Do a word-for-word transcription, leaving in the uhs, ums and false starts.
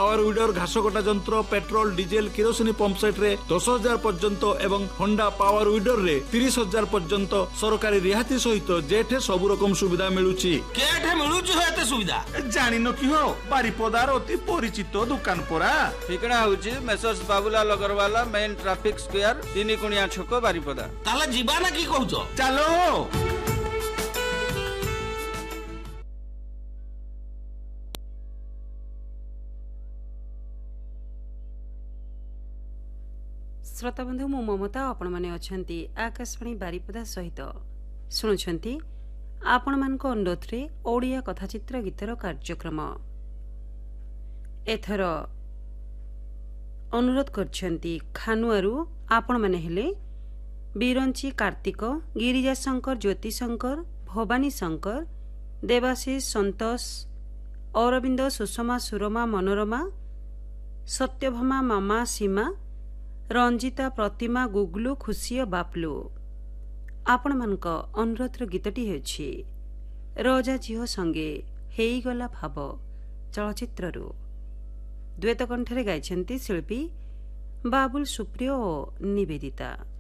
Power weeder घास कटा जंत्र petrol diesel किरोसिनी pump set रे दस हजार पर्यंत एवं होंडा पावर विडर रे तीस हजार पर्यंत सरकारी रिहाती सहित जेठे सब रकम सुविधा मिलुची। केठे मिलुची हेते सुविधा जानि न कि हो बारिपदार अति परिचित दुकान परा। ठिकना होची messrs Babulal Agrawala main traffic square तीन कुणिया छक बारिपदा। ताला जीवा ना की कहउछो चलो श्रोता बंधु मु ममता आपण माने अछंती आकाशवाणी बारिपदा सहित शुणुछंती आपण मानक अनुरोध रे ओडिया कथाचित्र गीतर कार्यक्रम एथर अनुरोध करछंती खानुआरू आपण माने हेले बीरंची कार्तिक गिरिजा शंकर ज्योति शंकर भवानी शंकर देवाशीष संतोष अरविंद सुषमा सुरमा मनोरमा सत्यभामा मामा सीमा रंजिता प्रतिमा गुगलू खुशी बापलू आपण मानक अनुरोधर गीतटी हेछि रोजा झील संगे हेईगला भाव चलचित्ररू द्वैत कंठरे गाइछन्ती शिल्पी बाबुल सुप्रिय और निवेदिता।